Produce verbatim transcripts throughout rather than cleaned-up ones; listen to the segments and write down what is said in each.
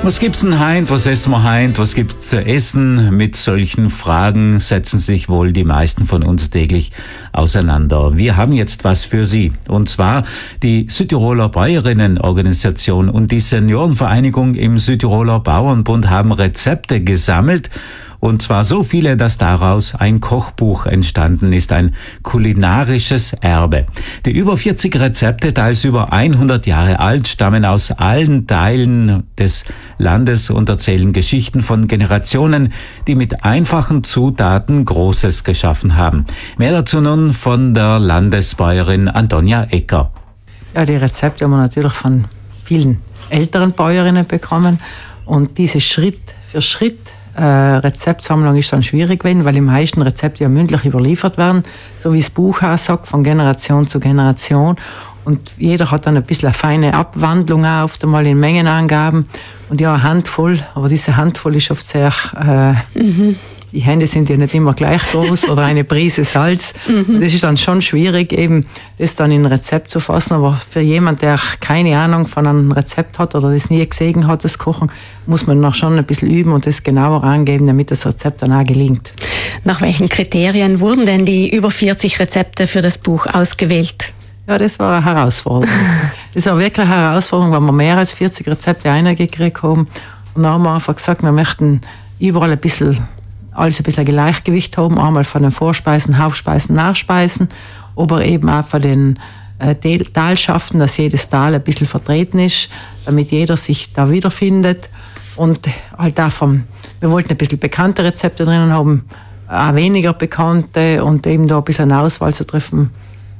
Was gibt's denn heint? Was essen wir heint? Was gibt's zu essen? Mit solchen Fragen setzen sich wohl die meisten von uns täglich auseinander. Wir haben jetzt was für Sie. Und zwar die Südtiroler Bäuerinnenorganisation und die Seniorenvereinigung im Südtiroler Bauernbund haben Rezepte gesammelt. Und zwar so viele, dass daraus ein Kochbuch entstanden ist, ein kulinarisches Erbe. Die über vierzig Rezepte, teils über hundert Jahre alt, stammen aus allen Teilen des Landes und erzählen Geschichten von Generationen, die mit einfachen Zutaten Großes geschaffen haben. Mehr dazu nun von der Landesbäuerin Antonia Ecker. Ja, die Rezepte haben wir natürlich von vielen älteren Bäuerinnen bekommen und diese Schritt für Schritt Äh, Rezeptsammlung ist dann schwierig gewesen, weil die meisten Rezepte ja mündlich überliefert werden, so wie das Buch auch sagt, von Generation zu Generation. Und jeder hat dann ein bisschen eine feine Abwandlung auch oft einmal in Mengenangaben. Und ja, eine Handvoll, aber diese Handvoll ist oft sehr... Äh, mhm. Die Hände sind ja nicht immer gleich groß oder eine Prise Salz. Mhm. Das ist dann schon schwierig, eben das dann in ein Rezept zu fassen. Aber für jemanden, der keine Ahnung von einem Rezept hat oder das nie gesehen hat, das Kochen, muss man noch schon ein bisschen üben und das genauer angeben, damit das Rezept dann auch gelingt. Nach welchen Kriterien wurden denn die über vierzig Rezepte für das Buch ausgewählt? Ja, das war eine Herausforderung. Das war wirklich eine Herausforderung, weil wir mehr als vierzig Rezepte reingekriegt haben. Und dann haben wir einfach gesagt, wir möchten überall ein bisschen alles ein bisschen Gleichgewicht haben, einmal von den Vorspeisen, Hauptspeisen, Nachspeisen, aber eben auch von den äh, Talschaften, dass jedes Tal ein bisschen vertreten ist, damit jeder sich da wiederfindet. Und halt auch vom, wir wollten ein bisschen bekannte Rezepte drinnen haben, auch weniger bekannte und eben da ein bisschen eine Auswahl zu treffen.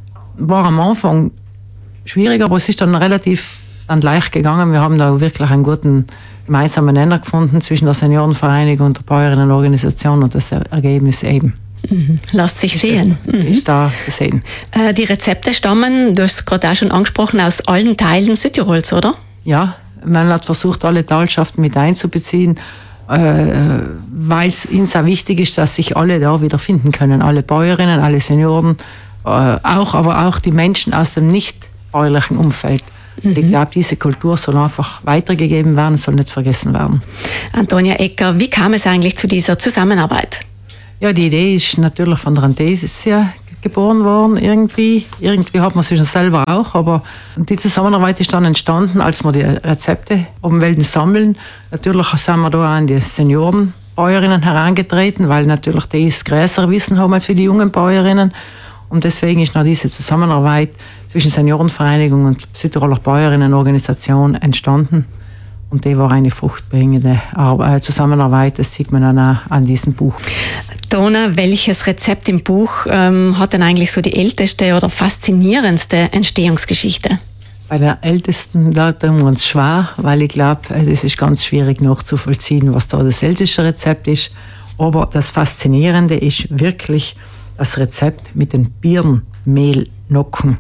War am Anfang schwierig, aber es ist dann relativ dann leicht gegangen. Wir haben da wirklich einen guten gemeinsamen Nenner gefunden zwischen der Seniorenvereinigung und der Bäuerinnenorganisation und das Ergebnis eben. Mhm. Lasst sich ist sehen. Das, mhm. Ist da zu sehen. Äh, die Rezepte stammen, du hast es gerade auch schon angesprochen, aus allen Teilen Südtirols, oder? Ja, man hat versucht, alle Talschaften mit einzubeziehen, äh, weil es uns auch wichtig ist, dass sich alle da wieder finden können. Alle Bäuerinnen, alle Senioren, äh, auch, aber auch die Menschen aus dem nicht bäuerlichen Umfeld. Mhm. Ich glaube, diese Kultur soll einfach weitergegeben werden, soll nicht vergessen werden. Antonia Ecker, wie kam es eigentlich zu dieser Zusammenarbeit? Ja, die Idee ist natürlich von der Anthesia geboren worden, irgendwie. Irgendwie hat man sie schon selber auch, aber die Zusammenarbeit ist dann entstanden, als wir die Rezepte oben wollten sammeln. Natürlich sind wir da an die Seniorenbäuerinnen herangetreten, weil natürlich die das größere Wissen haben als wir die jungen Bäuerinnen. Und deswegen ist noch diese Zusammenarbeit zwischen Seniorenvereinigung und Südtiroler Bäuerinnenorganisation entstanden. Und die war eine fruchtbringende Zusammenarbeit, das sieht man dann auch an diesem Buch. Donna, welches Rezept im Buch ähm, hat denn eigentlich so die älteste oder faszinierendste Entstehungsgeschichte? Bei der ältesten, da tun wir uns schwer, weil ich glaube, es ist ganz schwierig nachzuvollziehen, was da das älteste Rezept ist. Aber das Faszinierende ist wirklich das Rezept mit den Birnmehlnocken,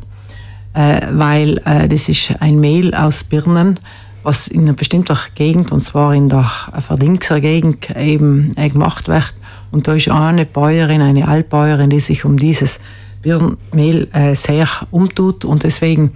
äh, weil äh, das ist ein Mehl aus Birnen, was in einer bestimmten Gegend, und zwar in der Verdingser Gegend, eben äh, gemacht wird. Und da ist eine Bäuerin, eine Altbäuerin, die sich um dieses Birnmehl äh, sehr umtut. Und deswegen,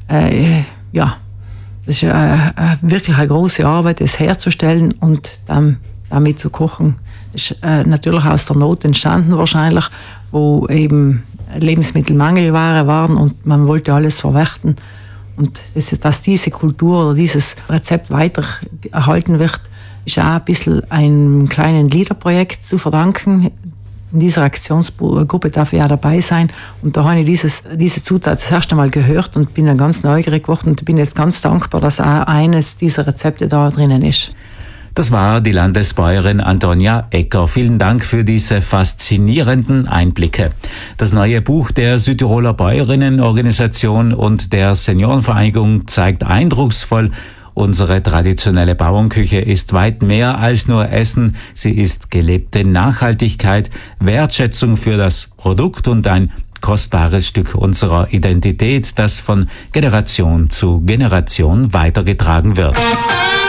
äh, ja, das ist äh, äh, wirklich eine große Arbeit, das herzustellen und dann damit zu kochen. Das ist äh, natürlich aus der Not entstanden wahrscheinlich, wo eben Lebensmittelmangelware waren und man wollte alles verwerten. Und das, dass diese Kultur oder dieses Rezept weiter erhalten wird, ist auch ein bisschen einem kleinen Liederprojekt zu verdanken. In dieser Aktionsgruppe darf ich auch dabei sein. Und da habe ich dieses, diese Zutat das erste Mal gehört und bin dann ganz neugierig geworden und bin jetzt ganz dankbar, dass auch eines dieser Rezepte da drinnen ist. Das war die Landesbäuerin Antonia Ecker. Vielen Dank für diese faszinierenden Einblicke. Das neue Buch der Südtiroler Bäuerinnenorganisation und der Seniorenvereinigung zeigt eindrucksvoll, unsere traditionelle Bauernküche ist weit mehr als nur Essen. Sie ist gelebte Nachhaltigkeit, Wertschätzung für das Produkt und ein kostbares Stück unserer Identität, das von Generation zu Generation weitergetragen wird.